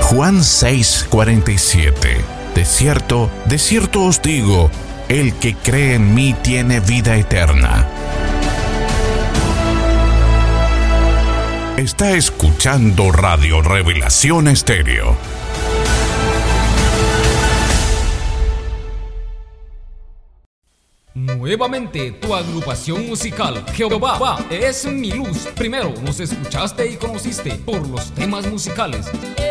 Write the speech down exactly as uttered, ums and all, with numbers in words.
Juan seis, cuarenta y siete. De cierto, de cierto os digo, el que cree en mí tiene vida eterna. Está escuchando Radio Revelación Estéreo. Nuevamente, tu agrupación musical, Jehová es mi luz. Primero nos escuchaste y conociste por los temas musicales.